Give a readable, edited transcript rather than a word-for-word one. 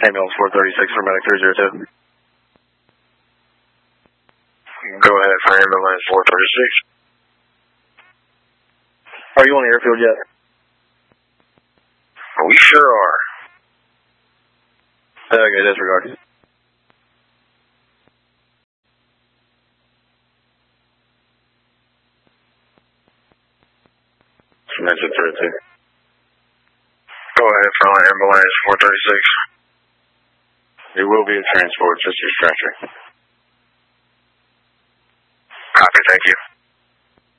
Ambulance 436 for medic 302. Go ahead for ambulance 436. Are you on the airfield yet? We sure are. Okay, disregard. Mention 32. Go ahead for ambulance 436. It will be a transport, just your stretcher.